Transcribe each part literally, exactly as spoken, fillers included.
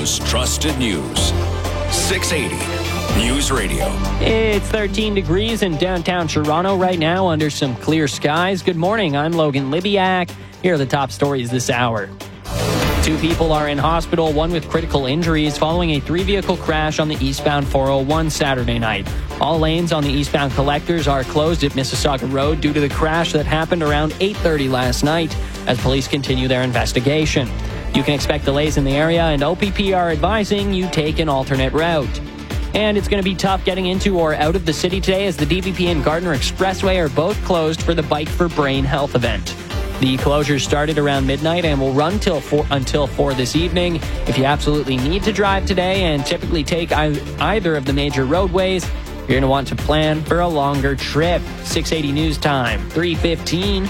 Toronto's trusted news. six eighty News Radio. It's thirteen degrees in downtown Toronto right now under some clear skies. Good morning. I'm Logan Libiak. Here are the top stories this hour. Two people are in hospital, one with critical injuries following a three-vehicle crash on the eastbound four oh one Saturday night. All lanes on the eastbound collectors are closed at Mississauga Road due to the crash that happened around eight thirty last night as police continue their investigation. You can expect delays in the area, and O P P are advising you take an alternate route. And it's going to be tough getting into or out of the city today as the D V P and Gardner Expressway are both closed for the Bike for Brain Health event. The closures started around midnight and will run till four, until four this evening. If you absolutely need to drive today and typically take either of the major roadways, you're going to want to plan for a longer trip. six eighty News Time, three fifteen.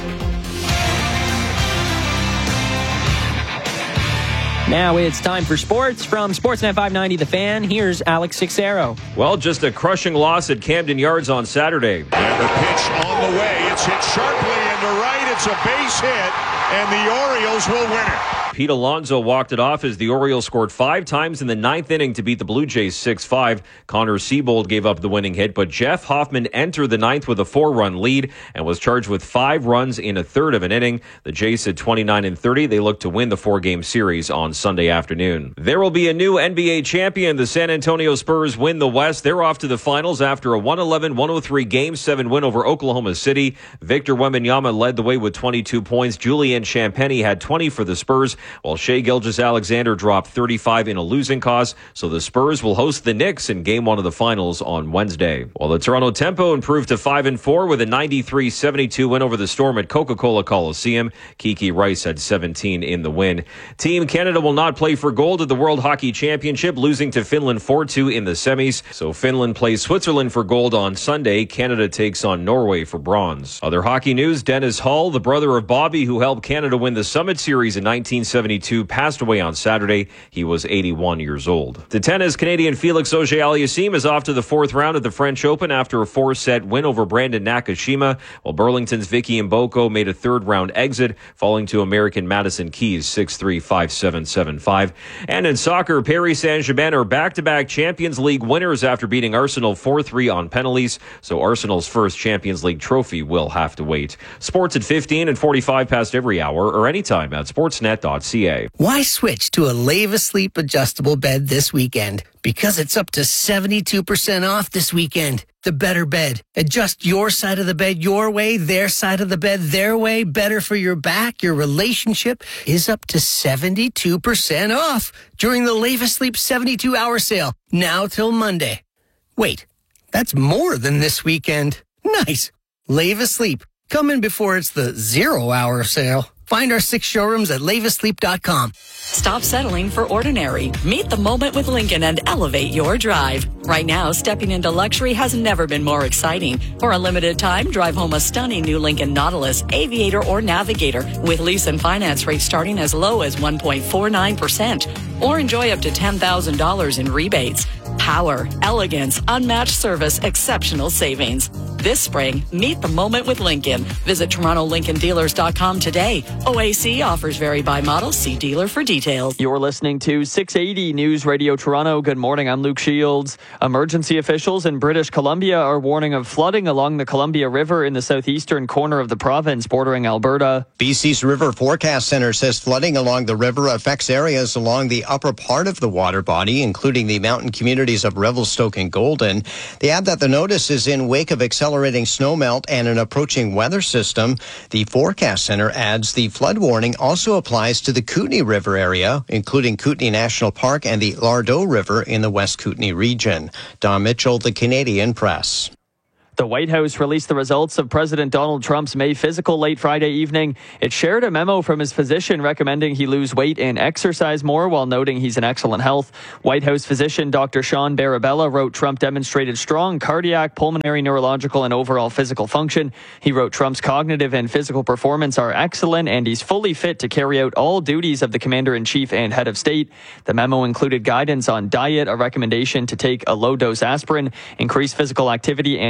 Now it's time for sports. From Sportsnet five ninety The Fan, here's Alex Sixero. Well, just a crushing loss at Camden Yards on Saturday. And the pitch on the way. It's hit sharply into right. It's a base hit, and the Orioles will win it. Pete Alonso walked it off as the Orioles scored five times in the ninth inning to beat the Blue Jays six five. Connor Siebold gave up the winning hit, but Jeff Hoffman entered the ninth with a four-run lead and was charged with five runs in a third of an inning. The Jays at twenty-nine and thirty. They look to win the four-game series on Sunday afternoon. There will be a new N B A champion. The San Antonio Spurs win the West. They're off to the finals after a one eleven one oh three Game seven win over Oklahoma City. Victor Wembanyama led the way with twenty-two points. Julian Champagnie had twenty for the Spurs, while Shai Gilgeous-Alexander dropped thirty-five in a losing cause. So the Spurs will host the Knicks in Game one of the finals on Wednesday. While the Toronto Tempo improved to five and four with a ninety-three seventy-two win over the Storm at Coca-Cola Coliseum. Kiki Rice had seventeen in the win. Team Canada will not play for gold at the World Hockey Championship, losing to Finland four two in the semis. So Finland plays Switzerland for gold on Sunday. Canada takes on Norway for bronze. Other hockey news, Dennis Hull, the brother of Bobby, who helped Canada win the Summit Series in nineteen seventy-two, passed away on Saturday. He was eighty-one years old. The tennis, Canadian Felix Auger-Aliassime is off to the fourth round of the French Open after a four-set win over Brandon Nakashima, while Burlington's Vicky Mboko made a third-round exit, falling to American Madison Keys six three, five seven, seven five. And in soccer, Paris Saint-Germain are back-to-back Champions League winners after beating Arsenal four three on penalties, so Arsenal's first Champions League trophy will have to wait. Sports at fifteen and forty-five past every hour or anytime at sportsnet dot c a. Why switch to a Leva Sleep adjustable bed this weekend? Because it's up to seventy-two percent off this weekend. The better bed. Adjust your side of the bed your way, their side of the bed their way. Better for your back, your relationship is up to seventy-two percent off during the Leva Sleep seventy-two hour sale. Now till Monday. Wait, that's more than this weekend. Nice. Leva Sleep. Come in before it's the zero hour sale. Find our six showrooms at leva sleep dot com. Stop settling for ordinary. Meet the moment with Lincoln and elevate your drive. Right now, stepping into luxury has never been more exciting. For a limited time, drive home a stunning new Lincoln Nautilus, Aviator, or Navigator with lease and finance rates starting as low as one point four nine percent. Or enjoy up to ten thousand dollars in rebates. Power, elegance, unmatched service, exceptional savings. This spring, meet the moment with Lincoln. Visit Toronto Lincoln Dealers dot com today. O A C offers vary by model. See dealer for details. You're listening to six eighty News Radio Toronto. Good morning. I'm Luke Shields. Emergency officials in British Columbia are warning of flooding along the Columbia River in the southeastern corner of the province bordering Alberta. B C's River Forecast Center says flooding along the river affects areas along the upper part of the water body, including the mountain communities of Revelstoke and Golden. They add that the notice is in wake of accelerating snowmelt and an approaching weather system. The Forecast Center adds the flood warning also applies to the Kootenay River area, including Kootenay National Park and the Lardo River in the West Kootenay region. Don Mitchell, The Canadian Press. The White House released the results of President Donald Trump's May physical late Friday evening. It shared a memo from his physician recommending he lose weight and exercise more while noting he's in excellent health. White House physician Doctor Sean Barabella wrote Trump demonstrated strong cardiac, pulmonary, neurological, and overall physical function. He wrote Trump's cognitive and physical performance are excellent and he's fully fit to carry out all duties of the commander-in-chief and head of state. The memo included guidance on diet, a recommendation to take a low-dose aspirin, increase physical activity, and continue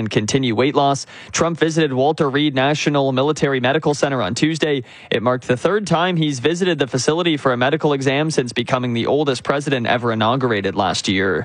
continue weight loss. Trump visited Walter Reed National Military Medical Center on Tuesday. It marked the third time he's visited the facility for a medical exam since becoming the oldest president ever inaugurated last year.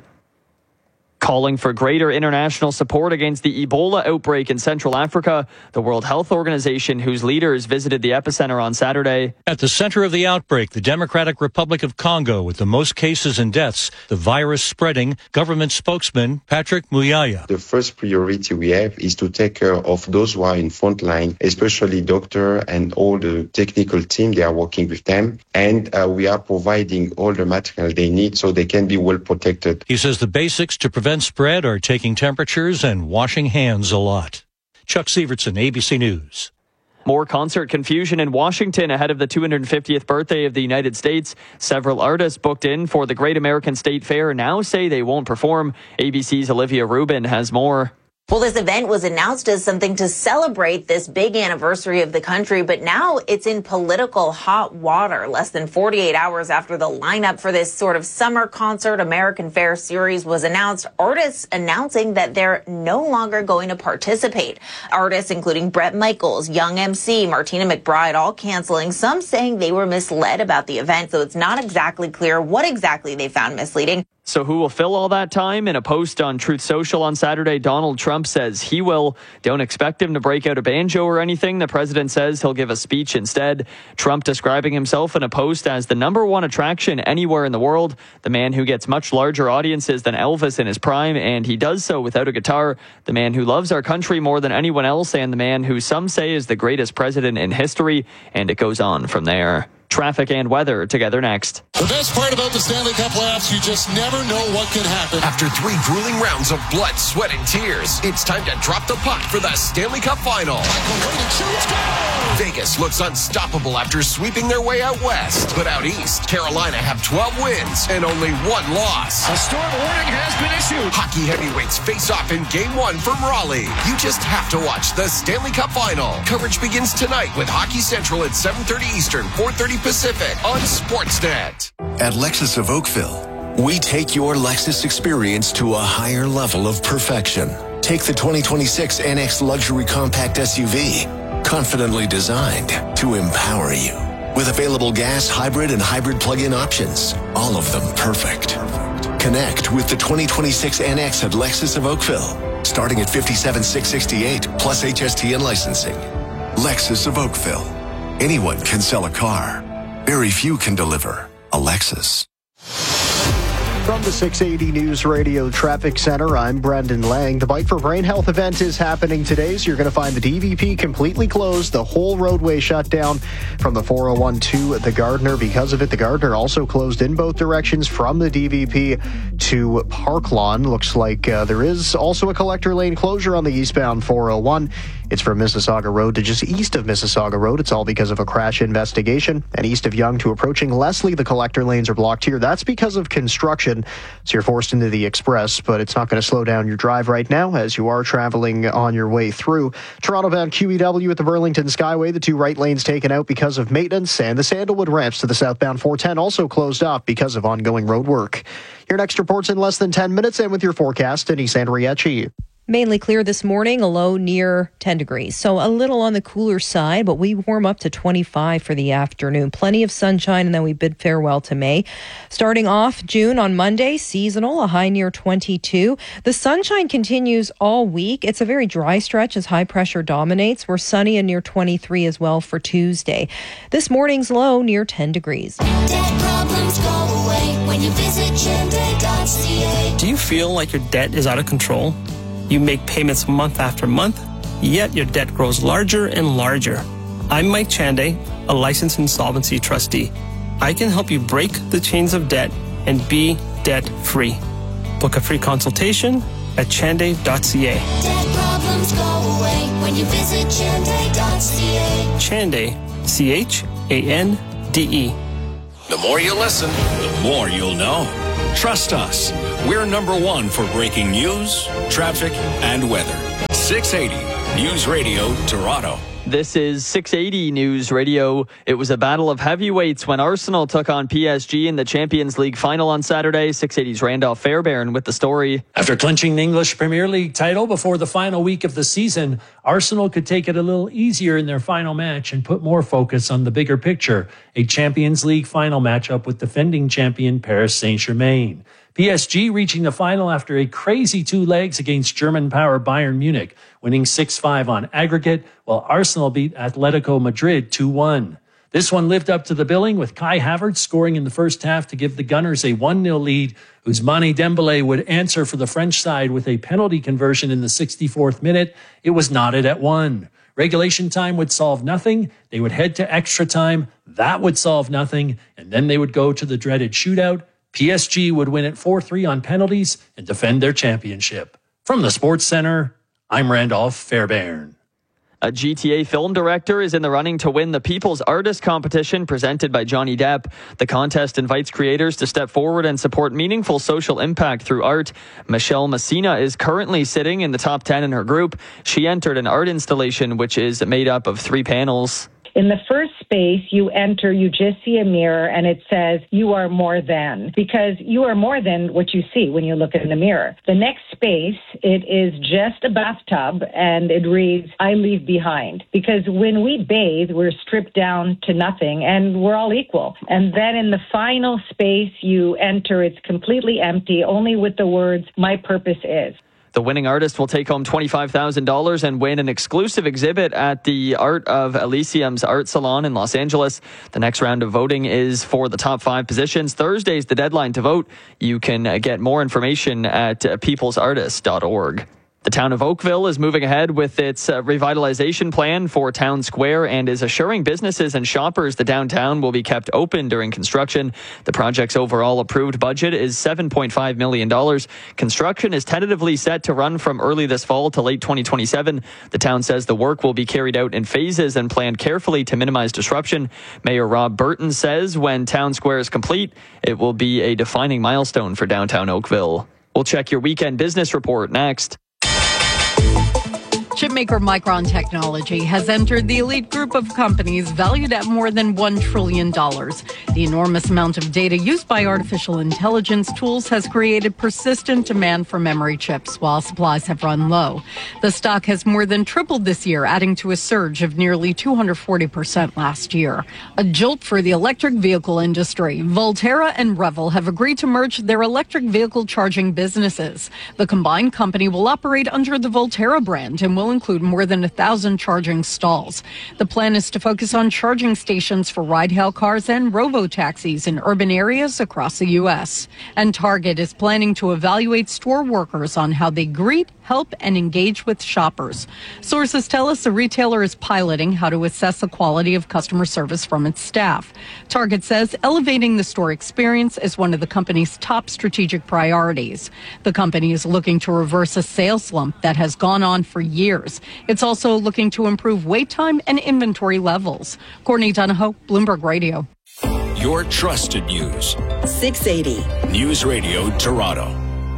Calling for greater international support against the Ebola outbreak in Central Africa, the World Health Organization, whose leaders visited the epicenter on Saturday. At the center of the outbreak, the Democratic Republic of Congo, with the most cases and deaths, the virus spreading, government spokesman Patrick Muyaya. The first priority we have is to take care of those who are in front line, especially doctor and all the technical team. They are working with them, and uh, we are providing all the material they need so they can be well protected. He says the basics to prevent spread are taking temperatures and washing hands a lot. Chuck Severson, A B C News. More concert confusion in Washington ahead of the two hundred fiftieth birthday of the United States. Several artists booked in for the Great American State Fair now say they won't perform. A B C's Olivia Rubin has more. Well, this event was announced as something to celebrate this big anniversary of the country, but now it's in political hot water. Less than forty-eight hours after the lineup for this sort of summer concert American Fair series was announced, artists announcing that they're no longer going to participate. Artists including Bret Michaels, Young M C, Martina McBride, all canceling, some saying they were misled about the event, so it's not exactly clear what exactly they found misleading. So who will fill all that time? In a post on Truth Social on Saturday, Donald Trump says he will. Don't expect him to break out a banjo or anything. The president says he'll give a speech instead. Trump describing himself in a post as the number one attraction anywhere in the world, the man who gets much larger audiences than Elvis in his prime, and he does so without a guitar, the man who loves our country more than anyone else, and the man who some say is the greatest president in history, and it goes on from there. Traffic and weather together next. The best part about the Stanley Cup playoffs, you just never know what can happen. After three grueling rounds of blood, sweat, and tears, it's time to drop the puck for the Stanley Cup Final. Vegas looks unstoppable after sweeping their way out west. But out east, Carolina have twelve wins and only one loss. A storm warning has been issued. Hockey heavyweights face off in Game one from Raleigh. You just have to watch the Stanley Cup Final. Coverage begins tonight with Hockey Central at seven thirty Eastern, four thirty Pacific on Sportsnet. At Lexus of Oakville, we take your Lexus experience to a higher level of perfection. Take the twenty twenty-six N X Luxury Compact S U V, confidently designed to empower you. With available gas, hybrid, and hybrid plug-in options, all of them perfect. Connect with the twenty twenty-six N X at Lexus of Oakville, starting at fifty-seven thousand six hundred sixty-eight dollars plus H S T and licensing. Lexus of Oakville. Anyone can sell a car. Very few can deliver a Lexus. From the six eighty News Radio Traffic Center, I'm Brendan Lang. The Bike for Brain Health event is happening today, so you're going to find the D V P completely closed, the whole roadway shut down from the four oh one to the Gardner. Because of it, the Gardner also closed in both directions from the D V P to Park Lawn. Looks like uh, there is also a collector lane closure on the eastbound four oh one. It's from Mississauga Road to just east of Mississauga Road. It's all because of a crash investigation. And east of Yonge to approaching Leslie, the collector lanes are blocked here. That's because of construction. So you're forced into the express, but it's not going to slow down your drive right now as you are traveling on your way through. Toronto-bound Q E W at the Burlington Skyway, the two right lanes taken out because of maintenance, and the Sandalwood ramps to the southbound four ten also closed off because of ongoing road work. Your next report's in less than ten minutes, and with your forecast, Denise Andriachi. Mainly clear this morning, a low near ten degrees. So a little on the cooler side, but we warm up to twenty-five for the afternoon. Plenty of sunshine, and then we bid farewell to May. Starting off June on Monday, seasonal, a high near twenty-two. The sunshine continues all week. It's a very dry stretch as high pressure dominates. We're sunny and near twenty-three as well for Tuesday. This morning's low near ten degrees. Debt problems go away when you visit Chende dot C A. Do you feel like your debt is out of control? You make payments month after month, yet your debt grows larger and larger. I'm Mike Chande, a licensed insolvency trustee. I can help you break the chains of debt and be debt-free. Book a free consultation at chande dot C A. Debt problems go away when you visit chande dot C A. Chande, C H A N D E. The more you listen, the more you'll know. Trust us. We're number one for breaking news, traffic, and weather. six eighty News Radio Toronto. This is six eighty News Radio. It was a battle of heavyweights when Arsenal took on P S G in the Champions League final on Saturday. six eighty's Randolph Fairbairn with the story. After clinching the English Premier League title before the final week of the season, Arsenal could take it a little easier in their final match and put more focus on the bigger picture, a Champions League final matchup with defending champion Paris Saint-Germain. P S G reaching the final after a crazy two legs against German power Bayern Munich, winning six five on aggregate, while Arsenal beat Atletico Madrid two one. This one lived up to the billing, with Kai Havertz scoring in the first half to give the Gunners a one nil lead. Ousmane Dembélé would answer for the French side with a penalty conversion in the sixty-fourth minute. It was knotted at one. Regulation time would solve nothing. They would head to extra time. That would solve nothing. And then they would go to the dreaded shootout. P S G would win it four three on penalties and defend their championship. From the Sports Center, I'm Randolph Fairbairn. A G T A film director is in the running to win the People's Artist Competition presented by Johnny Depp. The contest invites creators to step forward and support meaningful social impact through art. Michelle Messina is currently sitting in the top ten in her group. She entered an art installation which is made up of three panels. In the first space, you enter, you just see a mirror, and it says, you are more than, because you are more than what you see when you look in the mirror. The next space, it is just a bathtub, and it reads, I leave behind. Because when we bathe, we're stripped down to nothing, and we're all equal. And then in the final space you enter, it's completely empty, only with the words, my purpose is. The winning artist will take home twenty-five thousand dollars and win an exclusive exhibit at the Art of Elysium's Art Salon in Los Angeles. The next round of voting is for the top five positions. Thursday's the deadline to vote. You can get more information at peoples artist dot org. The town of Oakville is moving ahead with its uh, revitalization plan for Town Square and is assuring businesses and shoppers the downtown will be kept open during construction. The project's overall approved budget is seven point five million dollars. Construction is tentatively set to run from early this fall to late twenty twenty-seven. The town says the work will be carried out in phases and planned carefully to minimize disruption. Mayor Rob Burton says when Town Square is complete, it will be a defining milestone for downtown Oakville. We'll check your weekend business report next. Chipmaker Micron Technology has entered the elite group of companies valued at more than one trillion dollars. The enormous amount of data used by artificial intelligence tools has created persistent demand for memory chips while supplies have run low. The stock has more than tripled this year, adding to a surge of nearly two hundred forty percent last year. A jolt for the electric vehicle industry. Volterra and Revel have agreed to merge their electric vehicle charging businesses. The combined company will operate under the Volterra brand and will include more than a thousand charging stalls. The plan is to focus on charging stations for ride-hail cars and robo-taxis in urban areas across the U S. And Target is planning to evaluate store workers on how they greet, help, and engage with shoppers. Sources tell us the retailer is piloting how to assess the quality of customer service from its staff. Target says elevating the store experience is one of the company's top strategic priorities. The company is looking to reverse a sales slump that has gone on for years. It's also looking to improve wait time and inventory levels. Courtney Donahoe, Bloomberg Radio. Your trusted news. six eighty. News Radio Toronto.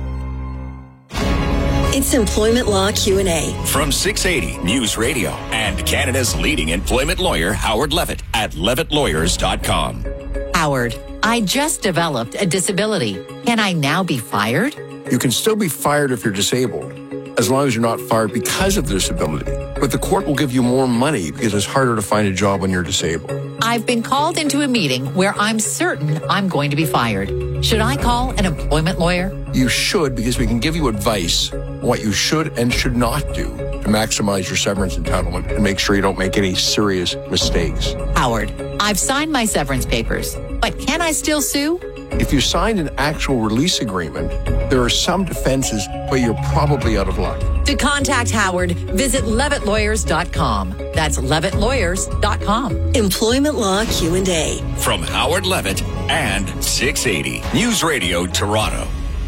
It's Employment Law Q and A. From six eighty News Radio and Canada's leading employment lawyer, Howard Levitt, at levitt lawyers dot com. Howard, I just developed a disability. Can I now be fired? You can still be fired if you're disabled, as long as you're not fired because of the disability. But the court will give you more money because it's harder to find a job when you're disabled. I've been called into a meeting where I'm certain I'm going to be fired. Should I call an employment lawyer? You should, because we can give you advice on what you should and should not do to maximize your severance entitlement and make sure you don't make any serious mistakes. Howard, I've signed my severance papers, but can I still sue? If you signed an actual release agreement, there are some defenses, but you're probably out of luck. To contact Howard, visit levitt lawyers dot com. That's levitt lawyers dot com. Employment Law Q and A. From Howard Levitt and six eighty News Radio Toronto.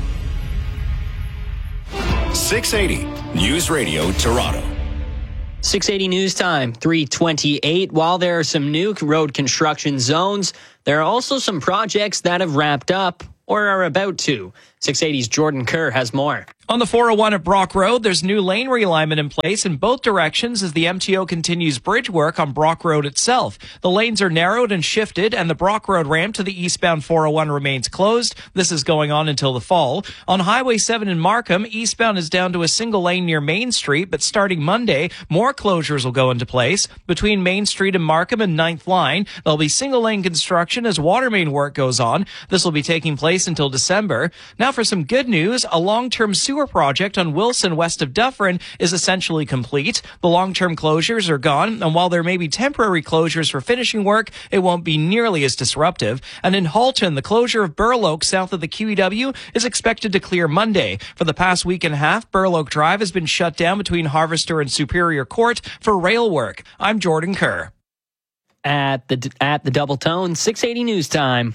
six eighty News Radio Toronto. six eighty News Time, three twenty-eight. While there are some new road construction zones, there are also some projects that have wrapped up or are about to. six eighty's Jordan Kerr has more. On the four oh one at Brock Road, there's new lane realignment in place in both directions as the M T O continues bridge work on Brock Road itself. The lanes are narrowed and shifted, and the Brock Road ramp to the eastbound four oh one remains closed. This is going on until the fall. On Highway seven in Markham, eastbound is down to a single lane near Main Street, but starting Monday, more closures will go into place. Between Main Street and Markham and ninth Line, there'll be single lane construction as water main work goes on. This will be taking place until December. Now for some good news, a long-term sewer project on Wilson west of Dufferin is essentially complete. The long-term closures are gone, and while there may be temporary closures for finishing work, it won't be nearly as disruptive. And in Halton, the closure of Burloak south of the Q E W is expected to clear Monday. For the past week and a half, Burloak Drive has been shut down between Harvester and Superior Court for rail work. I'm Jordan Kerr. At the at the Double Tone, six eighty News Time.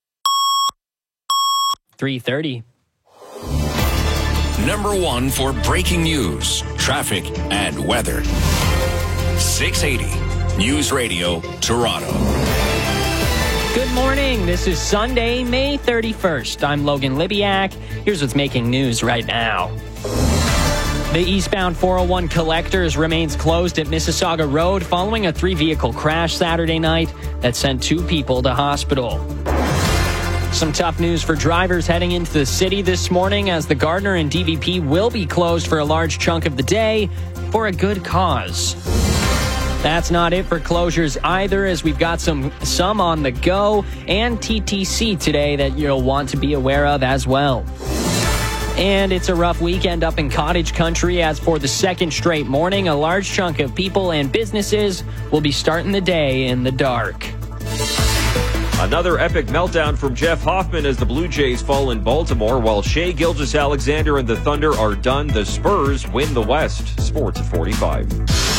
three thirty. Number one for breaking news, traffic, and weather. six eighty News Radio, Toronto. Good morning. This is Sunday, May thirty-first. I'm Logan Libiak. Here's what's making news right now. The eastbound four oh one Collectors remains closed at Mississauga Road following a three-vehicle crash Saturday night that sent two people to hospital. Some tough news for drivers heading into the city this morning as the Gardiner and D V P will be closed for a large chunk of the day for a good cause. That's not it for closures either, as we've got some some on the go and T T C today that you'll want to be aware of as well. And it's a rough weekend up in cottage country as for the second straight morning, a large chunk of people and businesses will be starting the day in the dark. Another epic meltdown from Jeff Hoffman as the Blue Jays fall in Baltimore, while Shea Gilgeous-Alexander and the Thunder are done. The Spurs win the West. Sports at forty-five.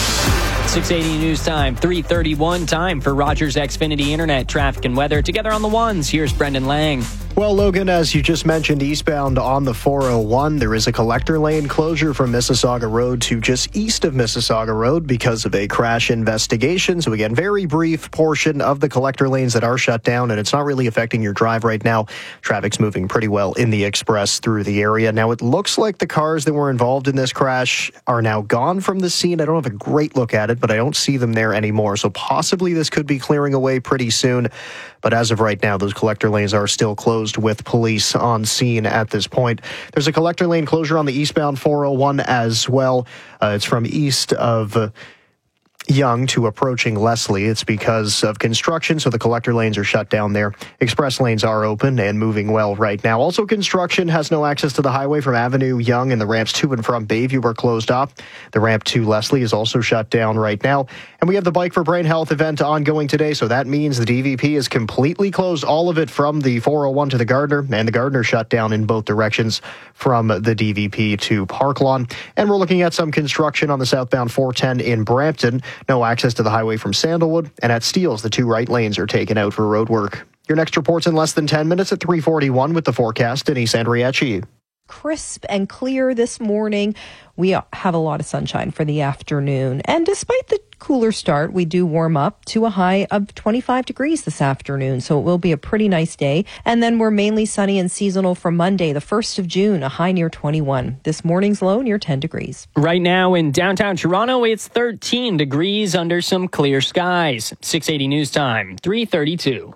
six eighty News Time, three thirty-one time for Rogers Xfinity Internet traffic and weather. Together on the ones, here's Brendan Lang. Well, Logan, as you just mentioned, eastbound on the four oh one, there is a collector lane closure from Mississauga Road to just east of Mississauga Road because of a crash investigation. So again, very brief portion of the collector lanes that are shut down, and it's not really affecting your drive right now. Traffic's moving pretty well in the express through the area. Now, it looks like the cars that were involved in this crash are now gone from the scene. I don't have a great look at it, but I don't see them there anymore. So possibly this could be clearing away pretty soon. But as of right now, those collector lanes are still closed with police on scene at this point. There's a collector lane closure on the eastbound four oh one as well. Uh, it's from east of Uh, Young to approaching Leslie. It's because of construction, so the collector lanes are shut down there. Express lanes are open and moving well right now. Also, construction has no access to the highway from Avenue Young, and the ramps to and from Bayview are closed off. The ramp to Leslie is also shut down right now. And we have the Bike for Brain Health event ongoing today, so that means the D V P is completely closed, all of it from the four oh one to the Gardiner, and the Gardiner shut down in both directions from the D V P to Park Lawn. And we're looking at some construction on the southbound four ten in Brampton. No access to the highway from Sandalwood, and at Steeles, the two right lanes are taken out for road work. Your next report's in less than ten minutes at three forty-one with the forecast. Denise Andriachi. Crisp and clear this morning. We have a lot of sunshine for the afternoon. And despite the cooler start, we do warm up to a high of twenty-five degrees this afternoon. So it will be a pretty nice day. And then we're mainly sunny and seasonal for Monday, the first of June, a high near twenty-one. This morning's low near ten degrees. Right now in downtown Toronto, it's thirteen degrees under some clear skies. six eighty News Time, three thirty-two.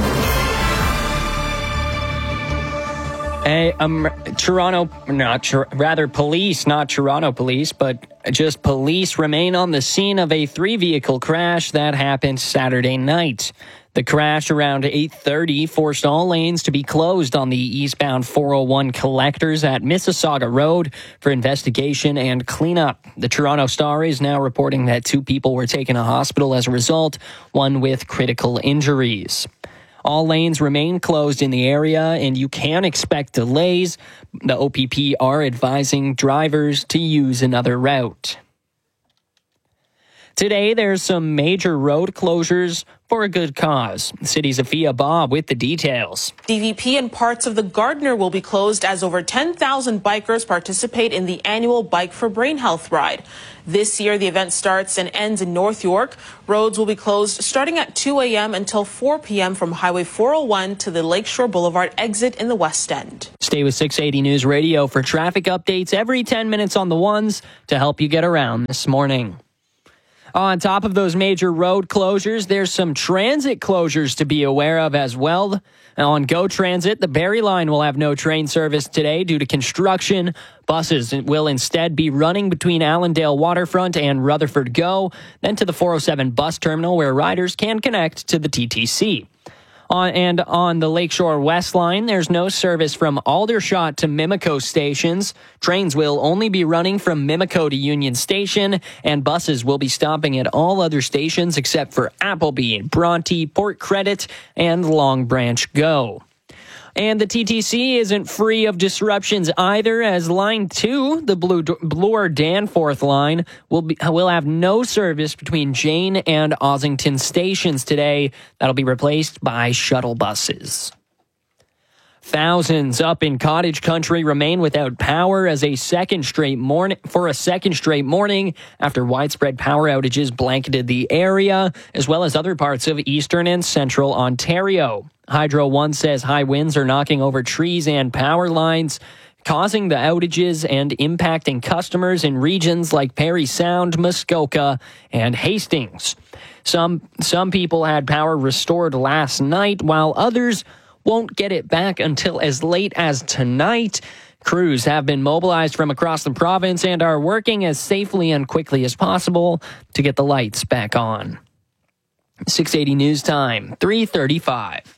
A, um, Toronto, not rather police, not Toronto police, but just police remain on the scene of a three-vehicle crash that happened Saturday night. The crash around eight thirty forced all lanes to be closed on the eastbound four oh one Collectors at Mississauga Road for investigation and cleanup. The Toronto Star is now reporting that two people were taken to hospital as a result, one with critical injuries. All lanes remain closed in the area, and you can expect delays. The O P P are advising drivers to use another route. Today, there's some major road closures for a good cause. City's Afia Bob with the details. D V P and parts of the Gardiner will be closed as over ten thousand bikers participate in the annual Bike for Brain Health ride. This year, the event starts and ends in North York. Roads will be closed starting at two a.m. until four p.m. from Highway four oh one to the Lakeshore Boulevard exit in the West End. Stay with six eighty News Radio for traffic updates every ten minutes on the ones to help you get around this morning. On top of those major road closures, there's some transit closures to be aware of as well. On GO Transit, the Barrie Line will have no train service today due to construction. Buses will instead be running between Allendale Waterfront and Rutherford GO, then to the four oh seven bus terminal where riders can connect to the T T C. On, and on the Lakeshore West Line, there's no service from Aldershot to Mimico stations. Trains will only be running from Mimico to Union Station, and buses will be stopping at all other stations except for Appleby, Bronte, Port Credit, and Long Branch GO. And the T T C isn't free of disruptions either, as Line two, the Blue, Bloor Danforth line, will be, will have no service between Jane and Ossington stations today. That'll be replaced by shuttle buses. Thousands up in cottage country remain without power as a second straight morning for a second straight morning after widespread power outages blanketed the area, as well as other parts of eastern and central Ontario. Hydro One says high winds are knocking over trees and power lines, causing the outages and impacting customers in regions like Parry Sound, Muskoka, and Hastings. Some some people had power restored last night, while others won't get it back until as late as tonight. Crews have been mobilized from across the province and are working as safely and quickly as possible to get the lights back on. six eighty News Time, three thirty-five.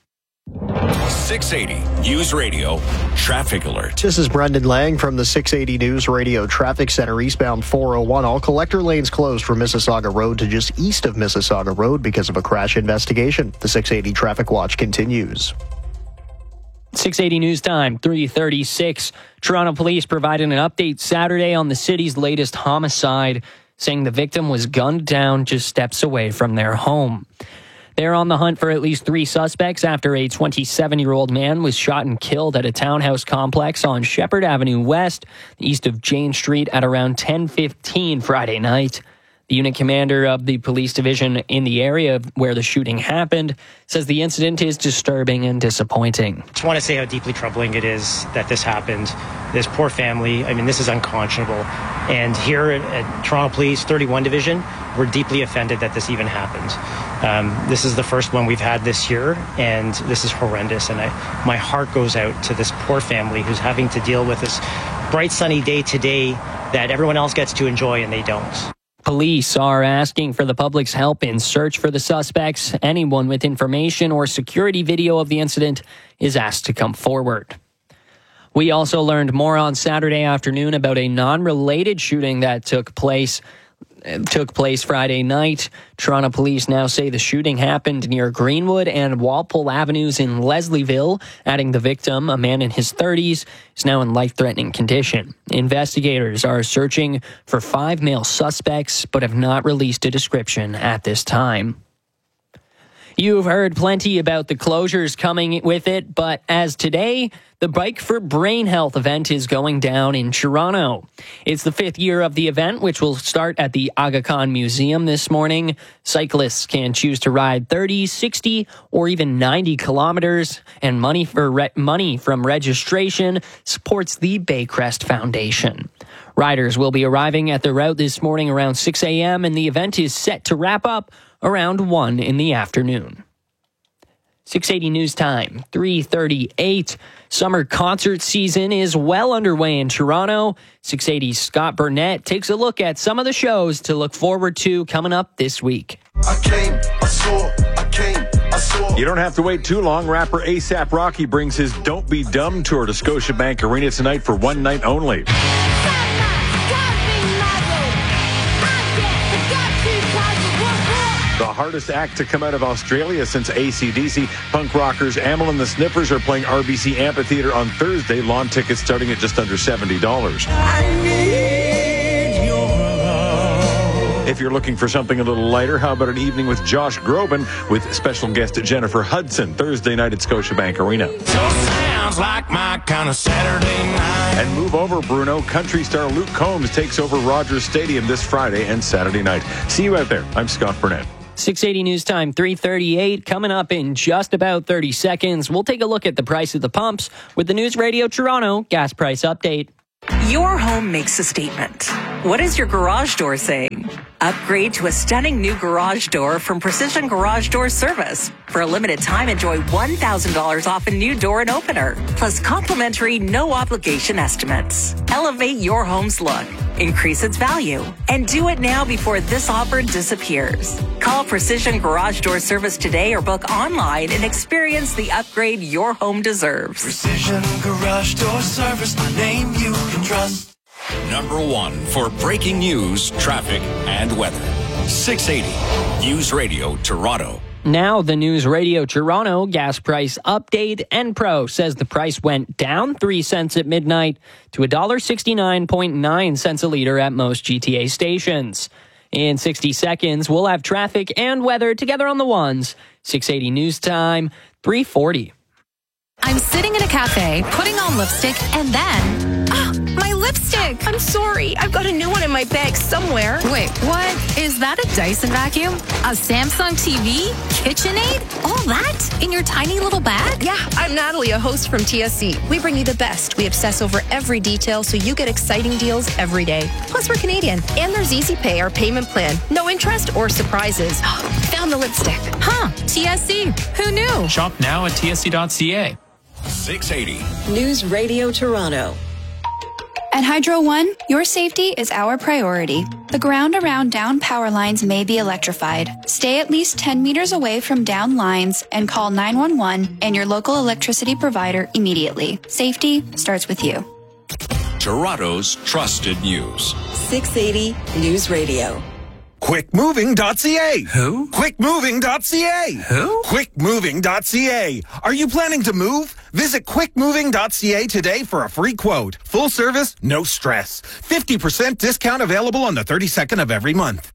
six eighty News Radio Traffic Alert. This is Brendan Lang from the six eighty News Radio Traffic Center, eastbound four oh one. All collector lanes closed from Mississauga Road to just east of Mississauga Road because of a crash investigation. The six eighty Traffic Watch continues. six eighty News Time, three thirty-six. Toronto police provided an update Saturday on the city's latest homicide, saying the victim was gunned down just steps away from their home. They're on the hunt for at least three suspects after a twenty-seven-year-old man was shot and killed at a townhouse complex on Shepherd Avenue West, east of Jane Street, at around ten fifteen Friday night. The unit commander of the police division in the area where the shooting happened says the incident is disturbing and disappointing. I just want to say how deeply troubling it is that this happened. This poor family, I mean, this is unconscionable. And here at, at Toronto Police thirty-one Division, we're deeply offended that this even happened. Um, this is the first one we've had this year, and this is horrendous. And I, my heart goes out to this poor family who's having to deal with this bright, sunny day today that everyone else gets to enjoy and they don't. Police are asking for the public's help in search for the suspects. Anyone with information or security video of the incident is asked to come forward. We also learned more on Saturday afternoon about a non-related shooting that took place took place Friday night. Toronto police now say the shooting happened near Greenwood and Walpole Avenues in Leslieville, adding the victim, a man in his thirties, is now in life-threatening condition. Investigators are searching for five male suspects, but have not released a description at this time. You've heard plenty about the closures coming with it, but as today, the Bike for Brain Health event is going down in Toronto. It's the fifth year of the event, which will start at the Aga Khan Museum this morning. Cyclists can choose to ride thirty, sixty, or even ninety kilometers, and money for re- money from registration supports the Baycrest Foundation. Riders will be arriving at the route this morning around six a.m., and the event is set to wrap up around one in the afternoon. six eighty News Time, three thirty-eight. Summer concert season is well underway in Toronto. six eighty's Scott Burnett takes a look at some of the shows to look forward to coming up this week. I came, I saw, I came, I saw. You don't have to wait too long. Rapper A$AP Rocky brings his Don't Be Dumb tour to Scotiabank Arena tonight for one night only. The hardest act to come out of Australia since A C D C. Punk rockers Amyl and the Sniffers are playing R B C Amphitheatre on Thursday. Lawn tickets starting at just under seventy dollars. I need your love. If you're looking for something a little lighter, how about an evening with Josh Groban with special guest Jennifer Hudson, Thursday night at Scotiabank Arena. Sounds like my kind of Saturday night. And move over, Bruno. Country star Luke Combs takes over Rogers Stadium this Friday and Saturday night. See you out there. I'm Scott Burnett. six eighty News Time, three thirty-eight. Coming up in just about thirty seconds, we'll take a look at the price of the pumps with the News Radio Toronto gas price update. Your home makes a statement. What is your garage door saying? Upgrade to a stunning new garage door from Precision Garage Door Service. For a limited time, enjoy one thousand dollars off a new door and opener, plus complimentary no-obligation estimates. Elevate your home's look, increase its value, and do it now before this offer disappears. Call Precision Garage Door Service today or book online and experience the upgrade your home deserves. Precision Garage Door Service, the name you can trust. Number one for breaking news, traffic, and weather. six eighty News Radio Toronto. Now, the News Radio Toronto gas price update. Enpro says the price went down three cents at midnight to one dollar sixty-nine point nine cents a liter at most G T A stations. In sixty seconds, we'll have traffic and weather together on the ones. six eighty News Time, three forty. I'm sitting in a cafe, putting on lipstick, and then... Ah, my lipstick! I'm sorry. I've got a new one in my bag somewhere. Wait, what? Is that a Dyson vacuum? A Samsung T V? KitchenAid? All that? In your tiny little bag? Yeah, I'm Natalie, a host from T S C. We bring you the best. We obsess over every detail so you get exciting deals every day. Plus, we're Canadian. And there's Easy Pay, our payment plan. No interest or surprises. Found the lipstick. Huh, T S C. Who knew? Shop now at T S C dot C A. six eighty News Radio Toronto. At Hydro One, your safety is our priority. The ground around down power lines may be electrified. Stay at least ten meters away from down lines and call nine one one and your local electricity provider immediately. Safety starts with you. Toronto's trusted news. six eighty News Radio. quick moving dot c a. Who? quick moving dot c a. Who? quick moving dot c a. Are you planning to move? Visit quick moving dot c a today for a free quote. Full service, no stress. fifty percent discount available on the thirty-second of every month.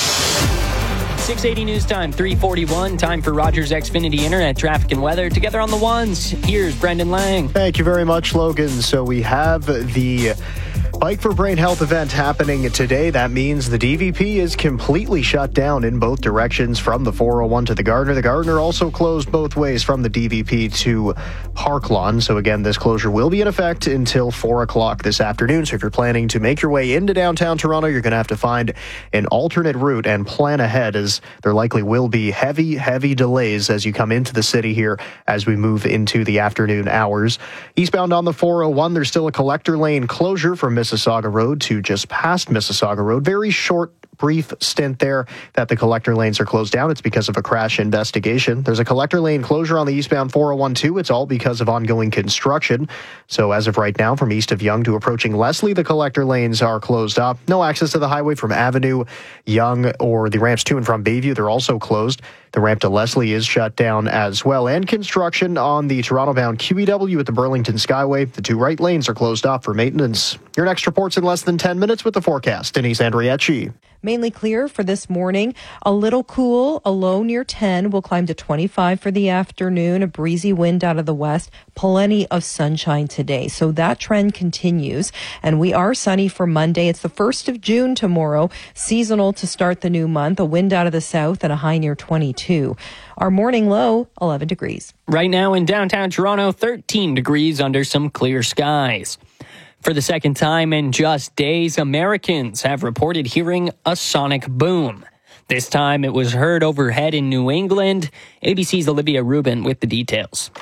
six eighty News Time, three forty-one. Time for Rogers Xfinity Internet traffic and weather. Together on the ones, here's Brendan Lang. Thank you very much, Logan. So we have the Bike for Brain Health event happening today. That means the D V P is completely shut down in both directions from the four oh one to the Gardner. The Gardner also closed both ways from the D V P to Park Lawn. So again, this closure will be in effect until four o'clock this afternoon. So if you're planning to make your way into downtown Toronto, you're going to have to find an alternate route and plan ahead, as there likely will be heavy, heavy delays as you come into the city here as we move into the afternoon hours. Eastbound on the four oh one, there's still a collector lane closure from Mississauga Road to just past Mississauga Road. Very short, brief stint there that the collector lanes are closed down. It's because of a crash investigation. There's a collector lane closure on the eastbound four oh one too. It's all because of ongoing construction. So as of right now, from east of Yonge to approaching Leslie, the collector lanes are closed up. No access to the highway from Avenue, Yonge, or the ramps to and from Bayview. They're also closed. The ramp to Leslie is shut down as well. And construction on the Toronto-bound Q E W at the Burlington Skyway. The two right lanes are closed off for maintenance. Your next report's in less than ten minutes with the forecast. Denise Andriacci. Mainly clear for this morning. A little cool, a low near ten. We'll climb to twenty-five for the afternoon. A breezy wind out of the west. Plenty of sunshine today. So that trend continues. And we are sunny for Monday. It's the first of June tomorrow. Seasonal to start the new month. A wind out of the south and a high near twenty-two. Our morning low, eleven degrees. Right now in downtown Toronto, thirteen degrees under some clear skies. For the second time in just days, Americans have reported hearing a sonic boom. This time it was heard overhead in New England. A B C's Olivia Rubin with the details.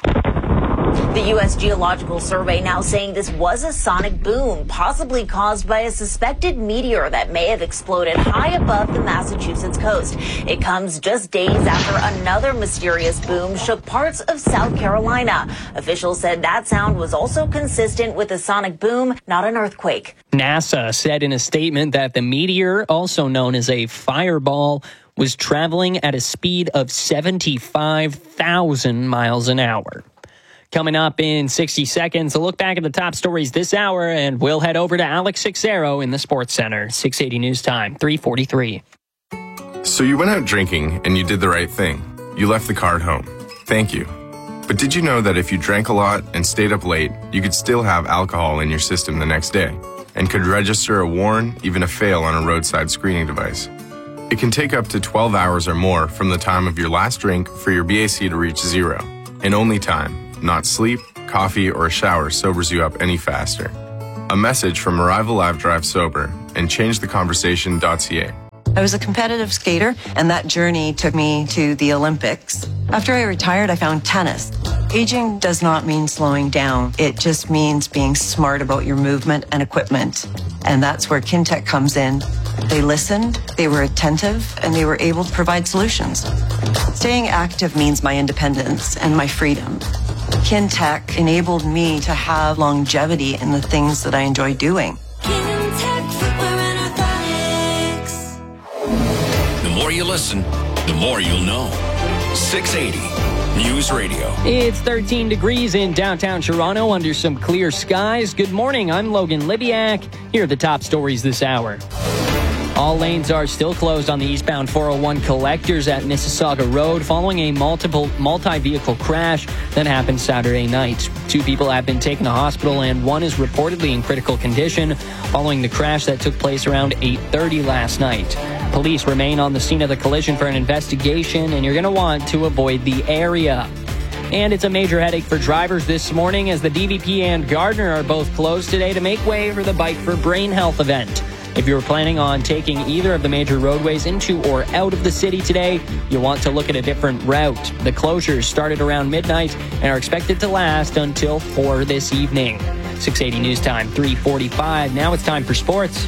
The U S Geological Survey now saying this was a sonic boom, possibly caused by a suspected meteor that may have exploded high above the Massachusetts coast. It comes just days after another mysterious boom shook parts of South Carolina. Officials said that sound was also consistent with a sonic boom, not an earthquake. NASA said in a statement that the meteor, also known as a fireball, was traveling at a speed of seventy-five thousand miles an hour. Coming up in sixty seconds, a look back at the top stories this hour, and we'll head over to Alex Sixero in the Sports Center. six eighty News Time, three forty-three. So you went out drinking and you did the right thing. You left the car at home. Thank you. But did you know that if you drank a lot and stayed up late, you could still have alcohol in your system the next day and could register a warn, even a fail on a roadside screening device? It can take up to twelve hours or more from the time of your last drink for your B A C to reach zero. And only time, not sleep, coffee, or a shower sobers you up any faster. A message from Arrival Live Drive Sober and change the conversation dot c a. I was a competitive skater, and that journey took me to the Olympics. After I retired, I found tennis. Aging does not mean slowing down. It just means being smart about your movement and equipment. And that's where Kintec comes in. They listened, they were attentive, and they were able to provide solutions. Staying active means my independence and my freedom. Kintec enabled me to have longevity in the things that I enjoy doing. The more you listen, the more you'll know. six eighty News Radio. It's thirteen degrees in downtown Toronto under some clear skies. Good morning. I'm Logan Libiak. Here are the top stories this hour. All lanes are still closed on the eastbound four oh one collectors at Mississauga Road following a multiple multi-vehicle crash that happened Saturday night. Two people have been taken to hospital and one is reportedly in critical condition following the crash that took place around eight thirty last night. Police remain on the scene of the collision for an investigation, and you're going to want to avoid the area. And it's a major headache for drivers this morning as the D V P and Gardner are both closed today to make way for the Bike for Brain Health event. If you're planning on taking either of the major roadways into or out of the city today, you'll want to look at a different route. The closures started around midnight and are expected to last until four this evening. six eighty News Time, three forty-five. Now it's time for sports.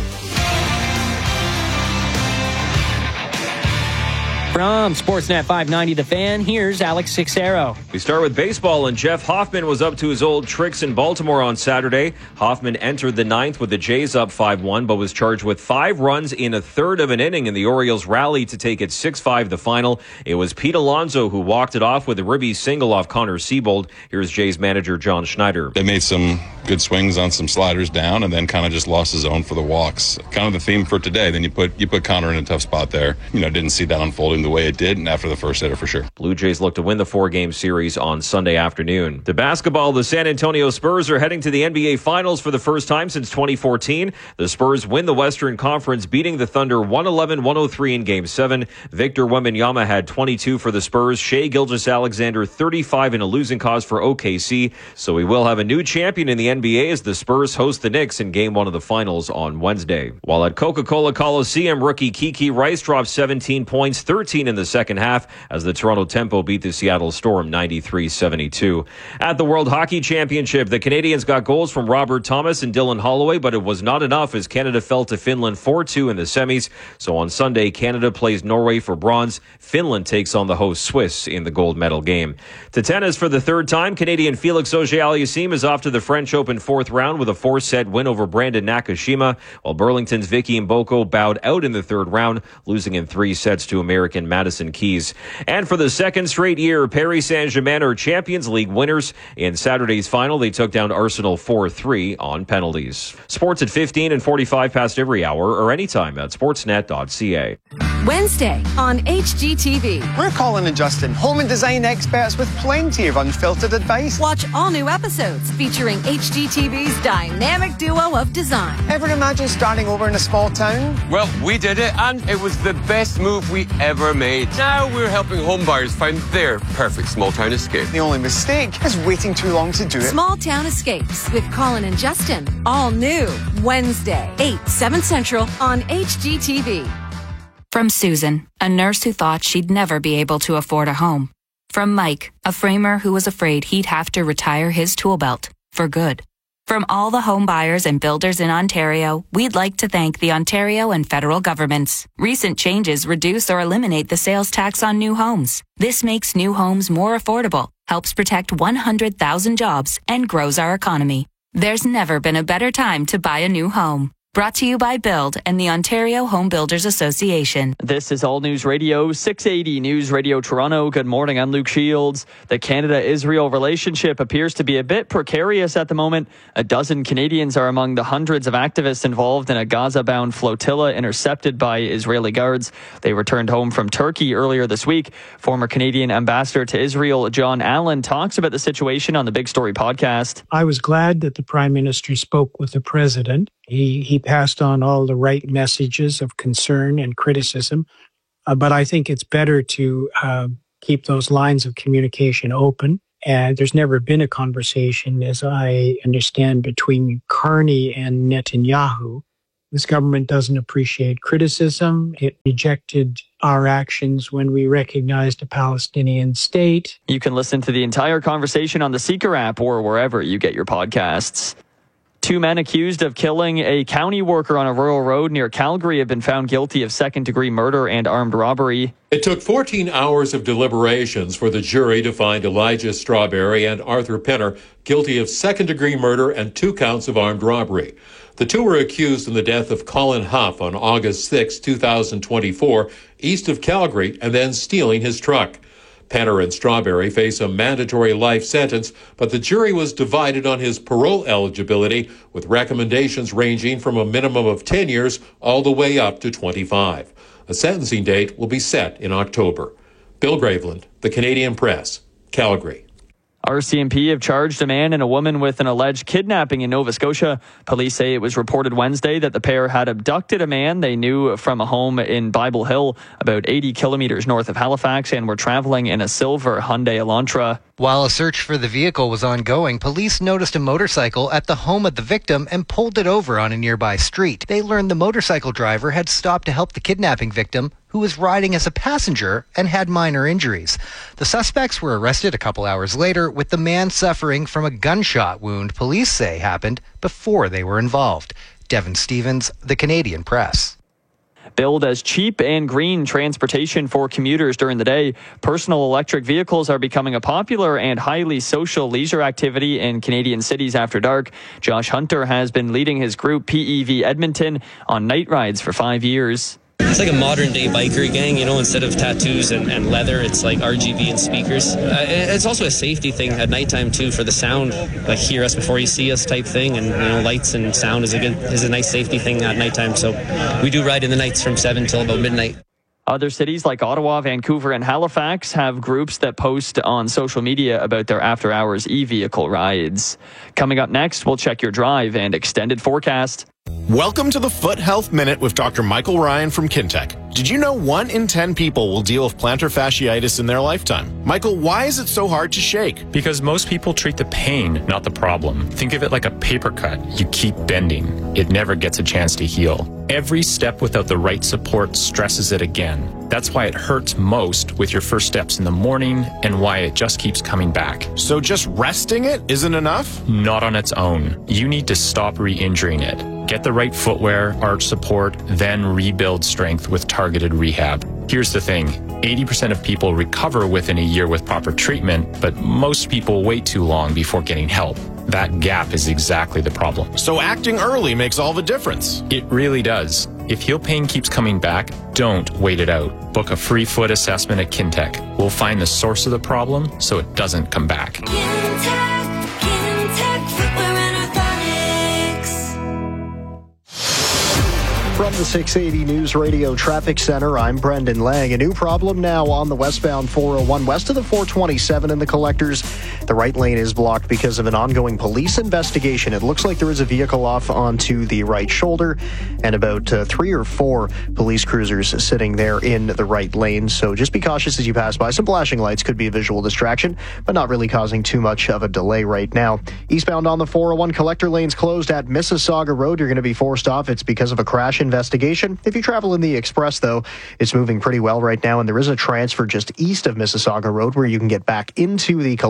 From Sportsnet five ninety The Fan, here's Alex Sixero. We start with baseball, and Jeff Hoffman was up to his old tricks in Baltimore on Saturday. Hoffman entered the ninth with the Jays up five one, but was charged with five runs in a third of an inning in the Orioles' rally to take it six five the final. It was Pete Alonso who walked it off with a ribby single off Connor Siebold. Here's Jays manager John Schneider. They made some good swings on some sliders down and then kind of just lost his own for the walks. Kind of the theme for today. Then you put you put Connor in a tough spot there. You know, didn't see that unfolding the way it did, and after the first hitter for sure. Blue Jays look to win the four-game series on Sunday afternoon. To basketball, the San Antonio Spurs are heading to the N B A Finals for the first time since twenty fourteen. The Spurs win the Western Conference, beating the Thunder one eleven one oh three in Game seven. Victor Wembanyama had twenty-two for the Spurs. Shai Gilgeous-Alexander thirty-five in a losing cause for O K C. So we will have a new champion in the N B A as the Spurs host the Knicks in Game one of the Finals on Wednesday. While at Coca-Cola Coliseum, rookie Kiki Rice dropped seventeen points, thirteen in the second half as the Toronto Tempo beat the Seattle Storm ninety-three seventy-two. At the World Hockey Championship, the Canadians got goals from Robert Thomas and Dylan Holloway, but it was not enough as Canada fell to Finland four two in the semis. So on Sunday, Canada plays Norway for bronze. Finland takes on the host Swiss in the gold medal game. To tennis for the third time, Canadian Felix Auger-Aliassime is off to the French Open fourth round with a four-set win over Brandon Nakashima, while Burlington's Vicky Mboko bowed out in the third round, losing in three sets to American Madison Keys. And for the second straight year, Paris Saint-Germain are Champions League winners. In Saturday's final, they took down Arsenal four three on penalties. Sports at fifteen and forty-five past every hour or anytime at sportsnet dot c a. Wednesday on H G T V. We're Colin and Justin, home and design experts with plenty of unfiltered advice. Watch all new episodes featuring H G T V's dynamic duo of design. Ever imagine starting over in a small town? Well, we did it, and it was the best move we ever made. Now we're helping home buyers find their perfect small town escape. The only mistake is waiting too long to do it. Small Town Escapes with Colin and Justin. All new Wednesday, eight, seven Central on H G T V. From Susan, a nurse who thought she'd never be able to afford a home. From Mike, a framer who was afraid he'd have to retire his tool belt for good. From all the home buyers and builders in Ontario, we'd like to thank the Ontario and federal governments. Recent changes reduce or eliminate the sales tax on new homes. This makes new homes more affordable, helps protect one hundred thousand jobs, and grows our economy. There's never been a better time to buy a new home. Brought to you by Build and the Ontario Home Builders Association. This is All News Radio, six eighty News Radio Toronto. Good morning, I'm Luke Shields. The Canada-Israel relationship appears to be a bit precarious at the moment. A dozen Canadians are among the hundreds of activists involved in a Gaza-bound flotilla intercepted by Israeli guards. They returned home from Turkey earlier this week. Former Canadian ambassador to Israel, John Allen, talks about the situation on the Big Story podcast. I was glad that the Prime Minister spoke with the President. He he passed on all the right messages of concern and criticism. Uh, but I think it's better to uh, keep those lines of communication open. And there's never been a conversation, as I understand, between Carney and Netanyahu. This government doesn't appreciate criticism. It rejected our actions when we recognized a Palestinian state. You can listen to the entire conversation on the Seeker app or wherever you get your podcasts. Two men accused of killing a county worker on a rural road near Calgary have been found guilty of second-degree murder and armed robbery. It took fourteen hours of deliberations for the jury to find Elijah Strawberry and Arthur Penner guilty of second-degree murder and two counts of armed robbery. The two were accused in the death of Colin Huff on August sixth, twenty twenty-four, east of Calgary, and then stealing his truck. Penner and Strawberry face a mandatory life sentence, but the jury was divided on his parole eligibility, with recommendations ranging from a minimum of ten years all the way up to twenty-five. A sentencing date will be set in October. Bill Graveland, The Canadian Press, Calgary. R C M P have charged a man and a woman with an alleged kidnapping in Nova Scotia. Police say it was reported Wednesday that the pair had abducted a man they knew from a home in Bible Hill, about eighty kilometers north of Halifax, and were traveling in a silver Hyundai Elantra. While a search for the vehicle was ongoing, police noticed a motorcycle at the home of the victim and pulled it over on a nearby street. They learned the motorcycle driver had stopped to help the kidnapping victim, who was riding as a passenger and had minor injuries. The suspects were arrested a couple hours later, with the man suffering from a gunshot wound police say happened before they were involved. Devin Stevens, The Canadian Press. Billed as cheap and green transportation for commuters during the day, personal electric vehicles are becoming a popular and highly social leisure activity in Canadian cities after dark. Josh Hunter has been leading his group P E V Edmonton on night rides for five years. It's like a modern day biker gang, you know, instead of tattoos and, and leather, it's like R G B and speakers. Uh, it's also a safety thing at nighttime too, for the sound, like hear us before you see us type thing, and you know, lights and sound is a good is a nice safety thing at nighttime. So we do ride in the nights from seven till about midnight. Other cities like Ottawa, Vancouver, and Halifax have groups that post on social media about their after-hours e-vehicle rides. Coming up next, we'll check your drive and extended forecast. Welcome to the Foot Health Minute with Doctor Michael Ryan from Kintec. Did you know one in ten people will deal with plantar fasciitis in their lifetime? Michael, why is it so hard to shake? Because most people treat the pain, not the problem. Think of it like a paper cut. You keep bending. It never gets a chance to heal. Every step without the right support stresses it again. That's why it hurts most with your first steps in the morning and why it just keeps coming back. So just resting it isn't enough? Not on its own. You need to stop re-injuring it. Get the right footwear, arch support, then rebuild strength with targeted rehab. Here's the thing, eighty percent of people recover within a year with proper treatment, but most people wait too long before getting help. That gap is exactly the problem. So acting early makes all the difference. It really does. If heel pain keeps coming back, don't wait it out. Book a free foot assessment at Kintec. We'll find the source of the problem so it doesn't come back. Kintec, Kintec Footwear and Orthotics. From the six eighty News Radio Traffic Center, I'm Brendan Lang. A new problem now on the westbound four oh one west of the four twenty-seven in the Collectors. The right lane is blocked because of an ongoing police investigation. It looks like there is a vehicle off onto the right shoulder and about uh, three or four police cruisers sitting there in the right lane. So just be cautious as you pass by. Some flashing lights could be a visual distraction, but not really causing too much of a delay right now. Eastbound on the four oh one, collector lanes closed at Mississauga Road. You're going to be forced off. It's because of a crash investigation. If you travel in the express, though, it's moving pretty well right now, and there is a transfer just east of Mississauga Road where you can get back into the collector lane.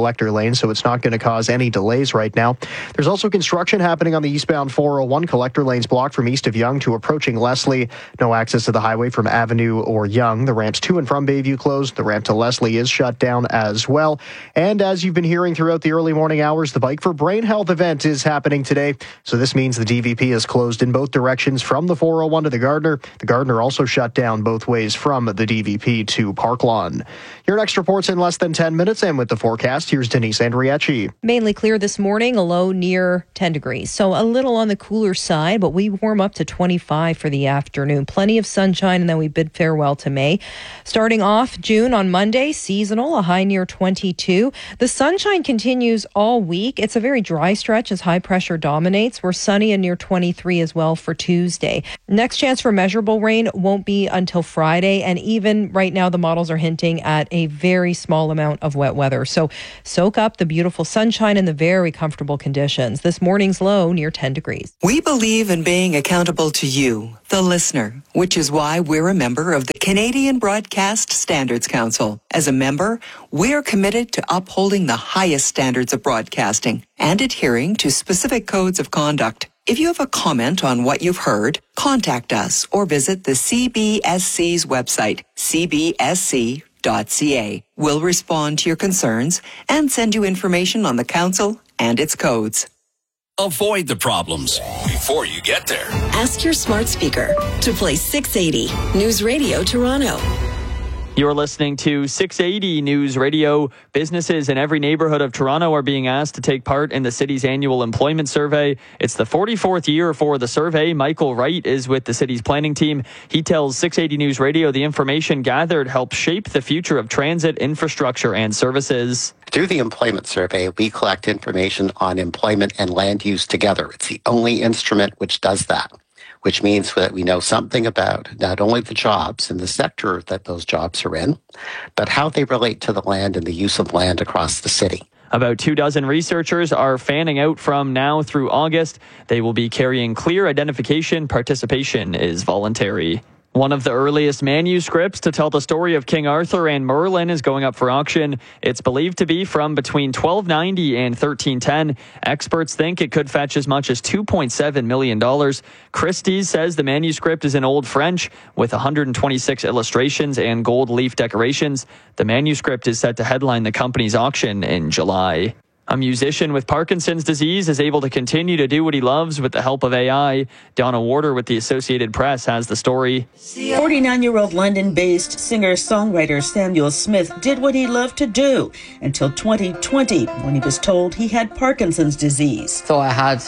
lane, so it's not going to cause any delays right now. There's also construction happening on the eastbound four oh one. Collector lanes blocked from east of Yonge to approaching Leslie. No access to the highway from Avenue or Yonge. The ramps to and from Bayview closed. The ramp to Leslie is shut down as well. And as you've been hearing throughout the early morning hours, the Bike for Brain Health event is happening today. So this means the D V P is closed in both directions from the four oh one to the Gardner. The Gardner also shut down both ways from the D V P to Park Lawn. Your next report's in less than ten minutes, and with the forecast, here's Denise Andriachi. Mainly clear this morning, a low near ten degrees. So a little on the cooler side, but we warm up to twenty-five for the afternoon. Plenty of sunshine, and then we bid farewell to May. Starting off June on Monday, seasonal, a high near twenty-two. The sunshine continues all week. It's a very dry stretch as high pressure dominates. We're sunny and near twenty-three as well for Tuesday. Next chance for measurable rain won't be until Friday, and even right now the models are hinting at a very small amount of wet weather. So soak up the beautiful sunshine and the very comfortable conditions. This morning's low near ten degrees. We believe in being accountable to you, the listener, which is why we're a member of the Canadian Broadcast Standards Council. As a member, we're committed to upholding the highest standards of broadcasting and adhering to specific codes of conduct. If you have a comment on what you've heard, contact us or visit the C B S C's website, c b s c dot c a. We'll respond to your concerns and send you information on the council and its codes. Avoid the problems before you get there. Ask your smart speaker to play six eighty News Radio Toronto. You're listening to six eighty News Radio. Businesses in every neighborhood of Toronto are being asked to take part in the city's annual employment survey. It's the forty-fourth year for the survey. Michael Wright is with the city's planning team. He tells six eighty News Radio the information gathered helps shape the future of transit, infrastructure, and services. Through the employment survey, we collect information on employment and land use together. It's the only instrument which does that, which means that we know something about not only the jobs and the sector that those jobs are in, but how they relate to the land and the use of land across the city. About two dozen researchers are fanning out from now through August. They will be carrying clear identification. Participation is voluntary. One of the earliest manuscripts to tell the story of King Arthur and Merlin is going up for auction. It's believed to be from between twelve ninety and thirteen ten. Experts think it could fetch as much as two point seven million dollars. Christie's says the manuscript is in Old French with one hundred twenty-six illustrations and gold leaf decorations. The manuscript is set to headline the company's auction in July. A musician with Parkinson's disease is able to continue to do what he loves with the help of A I. Donna Warder with the Associated Press has the story. forty-nine-year-old London-based singer-songwriter Samuel Smith did what he loved to do until twenty twenty, when he was told he had Parkinson's disease. Thought I had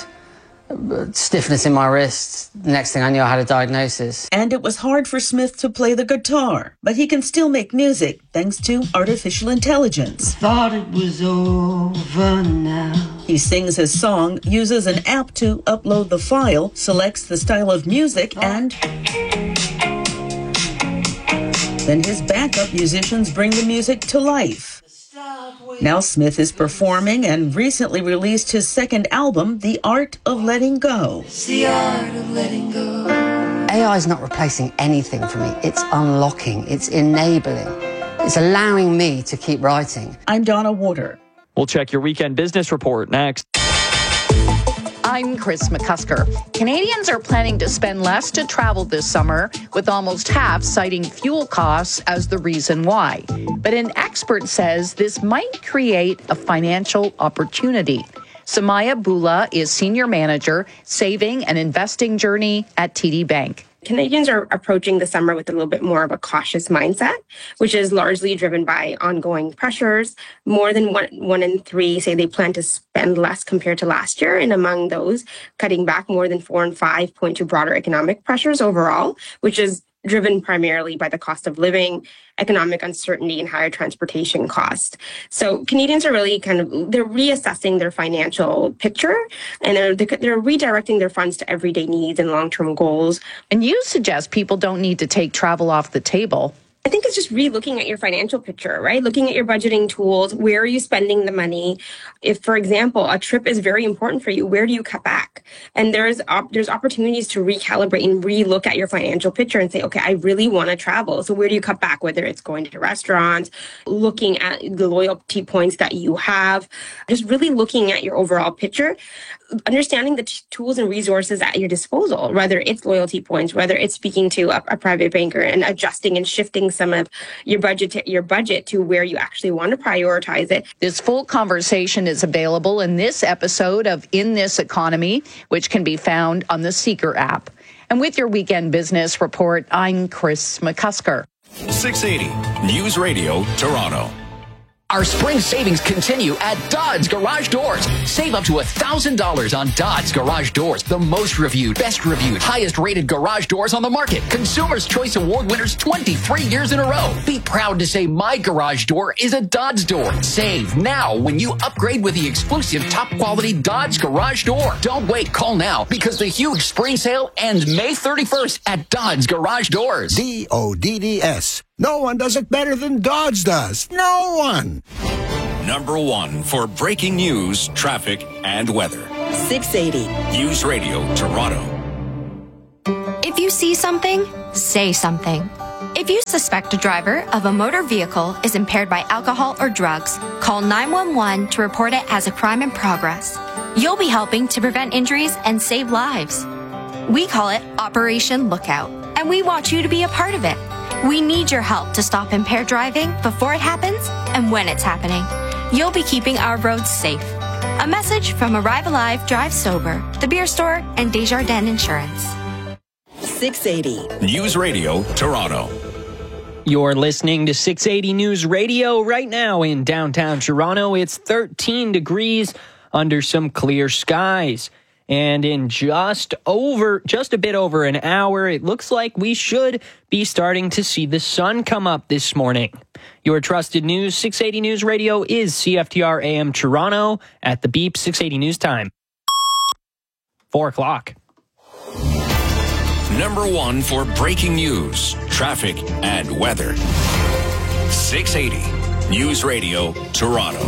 stiffness in my wrist. The next thing I knew, I had a diagnosis. And it was hard for Smith to play the guitar, but he can still make music thanks to artificial intelligence. Thought it was over now. He sings his song, uses an app to upload the file, selects the style of music, and then his backup musicians bring the music to life. Now Smith is performing and recently released his second album, The Art of Letting Go. It's the art of letting go. A I is not replacing anything for me. It's unlocking. It's enabling. It's allowing me to keep writing. I'm Donna Warder. We'll check your weekend business report next. I'm Chris McCusker. Canadians are planning to spend less to travel this summer, with almost half citing fuel costs as the reason why. But an expert says this might create a financial opportunity. Samaya Bula is Senior Manager, Saving and Investing Journey at T D Bank. Canadians are approaching the summer with a little bit more of a cautious mindset, which is largely driven by ongoing pressures. More than one, one in three say they plan to spend less compared to last year. And among those, cutting back more than four and five point to broader economic pressures overall, which is driven primarily by the cost of living, economic uncertainty, and higher transportation costs. So Canadians are really kind of, they're reassessing their financial picture, and they're, they're redirecting their funds to everyday needs and long-term goals. And you suggest people don't need to take travel off the table. I think it's just re-looking at your financial picture, right? Looking at your budgeting tools. Where are you spending the money? If, for example, a trip is very important for you, where do you cut back? And there's op- there's opportunities to recalibrate and re-look at your financial picture and say, okay, I really want to travel. So where do you cut back? Whether it's going to restaurants, looking at the loyalty points that you have, just really looking at your overall picture, understanding the t- tools and resources at your disposal, whether it's loyalty points, whether it's speaking to a, a private banker and adjusting and shifting some of your budget to your budget to where you actually want to prioritize it. This full conversation is available in this episode of In This Economy, which can be found on the Seeker app. And with your weekend business report, I'm Chris McCusker. six eighty News Radio, Toronto. Our spring savings continue at Dodd's Garage Doors. Save up to one thousand dollars on Dodd's Garage Doors, the most reviewed, best reviewed, highest rated garage doors on the market. Consumer's Choice Award winners twenty-three years in a row. Be proud to say my garage door is a Dodd's door. Save now when you upgrade with the exclusive top quality Dodd's Garage Door. Don't wait, call now because the huge spring sale ends May thirty-first at Dodd's Garage Doors. D O D D S. No one does it better than Dodge does. No one. Number one for breaking news, traffic, and weather. six eighty News Radio, Toronto. If you see something, say something. If you suspect a driver of a motor vehicle is impaired by alcohol or drugs, call nine one one to report it as a crime in progress. You'll be helping to prevent injuries and save lives. We call it Operation Lookout, and we want you to be a part of it. We need your help to stop impaired driving before it happens and when it's happening. You'll be keeping our roads safe. A message from Arrive Alive, Drive Sober, The Beer Store, and Desjardins Insurance. six eighty News Radio, Toronto. You're listening to six eighty News Radio right now in downtown Toronto. It's thirteen degrees under some clear skies. And in just over, just a bit over an hour, it looks like we should be starting to see the sun come up this morning. Your trusted news, six eighty News Radio, is C F T R A M Toronto at the beep, six eighty News Time. Four o'clock. Number one for breaking news, traffic, and weather. six eighty News Radio, Toronto.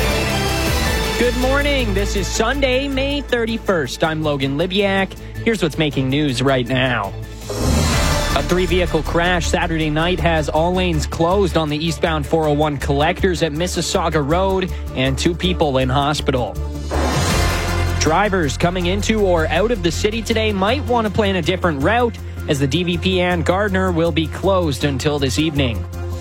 Good morning. This is Sunday, May thirty-first. I'm Logan Libiak. Here's what's making news right now. A three-vehicle crash Saturday night has all lanes closed on the eastbound four oh one collectors at Mississauga Road and two people in hospital. Drivers coming into or out of the city today might want to plan a different route as the D V P and Gardner will be closed until this evening.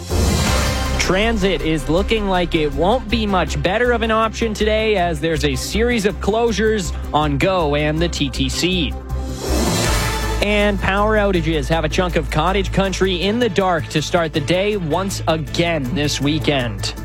Transit is looking like it won't be much better of an option today as there's a series of closures on GO and the T T C. And power outages have a chunk of cottage country in the dark to start the day once again this weekend.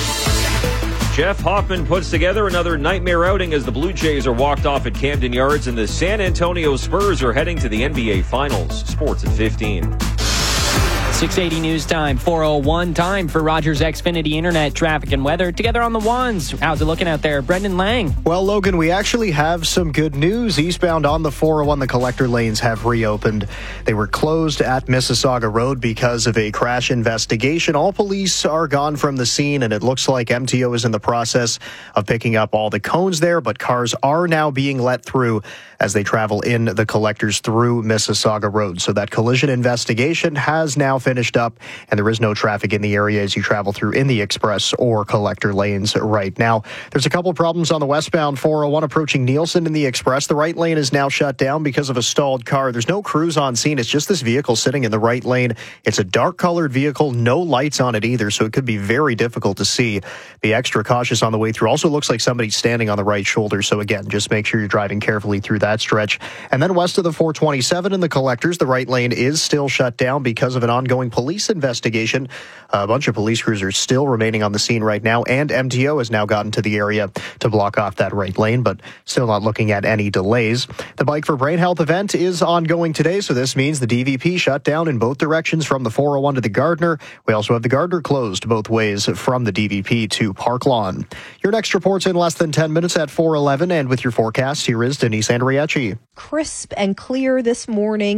Jeff Hoffman puts together another nightmare outing as the Blue Jays are walked off at Camden Yards and the San Antonio Spurs are heading to the N B A Finals. Sports at fifteen. six eighty News Time, four oh one time for Rogers Xfinity Internet traffic and weather. Together on the ones. How's it looking out there? Brendan Lang. Well, Logan, we actually have some good news. Eastbound on the four oh one, the collector lanes have reopened. They were closed at Mississauga Road because of a crash investigation. All police are gone from the scene, and it looks like M T O is in the process of picking up all the cones there, but cars are now being let through as they travel in the collectors through Mississauga Road. So that collision investigation has now finished up, and there is no traffic in the area as you travel through in the express or collector lanes right now. There's a couple of problems on the westbound four oh one approaching Nielsen in the express. The right lane is now shut down because of a stalled car. There's no crews on scene. It's just this vehicle sitting in the right lane. It's a dark-colored vehicle, no lights on it either, so it could be very difficult to see. Be extra cautious on the way through. Also looks like somebody's standing on the right shoulder, so again, just make sure you're driving carefully through that stretch. And then west of the four twenty-seven in the collectors, the right lane is still shut down because of an ongoing police investigation. A bunch of police crews are still remaining on the scene right now, and M T O has now gotten to the area to block off that right lane, but still not looking at any delays. The Bike for Brain Health event is ongoing today, so this means the D V P shut down in both directions from the four oh one to the Gardner. We also have the Gardner closed both ways from the D V P to Park Lawn. Your next report's in less than ten minutes at four eleven, and with your forecast, here is Denise Andriachi. Crisp and clear this morning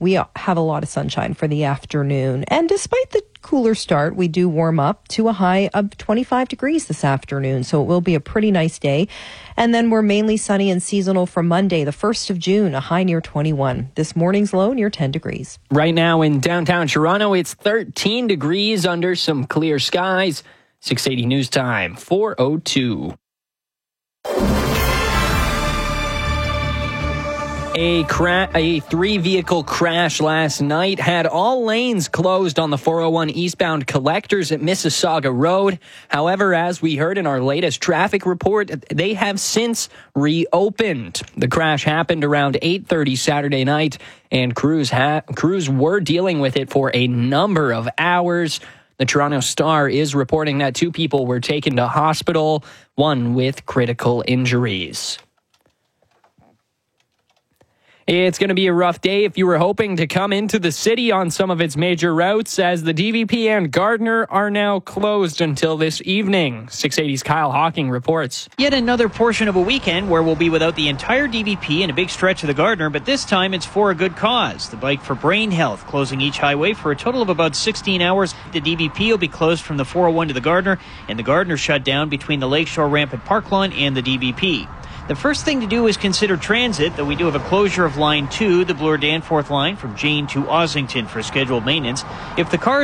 we have a lot of sunshine for the afternoon. And despite the cooler start, we do warm up to a high of twenty-five degrees this afternoon. So it will be a pretty nice day. And then we're mainly sunny and seasonal from Monday, the first of June, a high near twenty-one. This morning's low near ten degrees. Right now in downtown Toronto, it's thirteen degrees under some clear skies. six eighty News Time, four oh two. A, cra- a three-vehicle crash last night had all lanes closed on the four oh one eastbound collectors at Mississauga Road. However, as we heard in our latest traffic report, they have since reopened. The crash happened around eight thirty Saturday night, and crews, ha- crews were dealing with it for a number of hours. The Toronto Star is reporting that two people were taken to hospital, one with critical injuries. It's going to be a rough day if you were hoping to come into the city on some of its major routes, as the D V P and Gardiner are now closed until this evening. six eighty's Kyle Hawking reports. Yet another portion of a weekend where we'll be without the entire D V P and a big stretch of the Gardiner, but this time it's for a good cause. The Bike for Brain Health closing each highway for a total of about sixteen hours. The D V P will be closed from the four oh one to the Gardiner, and the Gardiner shut down between the Lakeshore Ramp at Park Lawn and the D V P. The first thing to do is consider transit, though we do have a closure of Line two, the Bloor Danforth line from Jane to Ossington for scheduled maintenance. If the car